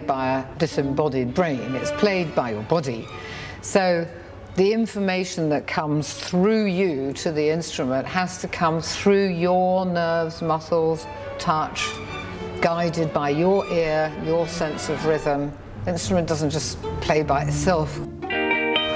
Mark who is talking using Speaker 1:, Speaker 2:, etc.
Speaker 1: by a disembodied brain, it's played by your body. So the information that comes through you to the instrument has to come through your nerves, muscles, touch, guided by your ear, your sense of rhythm. The instrument doesn't just play by itself.